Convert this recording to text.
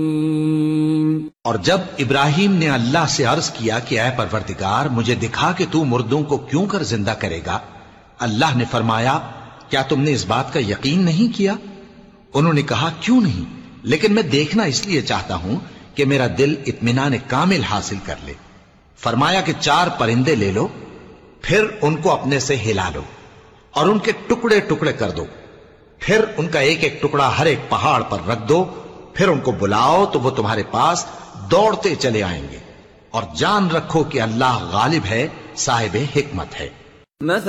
और जब इब्राहिम ने अल्लाह से अर्ज किया कि ऐ परवरदिगार, मुझे दिखा कि तू मुर्दों को क्यों कर जिंदा करेगा, अल्लाह ने फरमाया, क्या तुमने इस बात का यकीन नहीं किया? उन्होंने कहा, क्यों नहीं, लेकिन मैं देखना इसलिए चाहता हूं कि मेरा दिल इत्मीनान कामिल हासिल कर ले। फरमाया कि 4 परिंदे ले लो, फिर उनको अपने से हिला लो और उनके टुकड़े टुकड़े कर दो, फिर उनका एक एक टुकड़ा हर एक पहाड़ पर रख दो, फिर उनको बुलाओ तो वो तुम्हारे पास दौड़ते चले आएंगे। और जान रखो कि अल्लाह गालिब है, साहिब हिकमत है।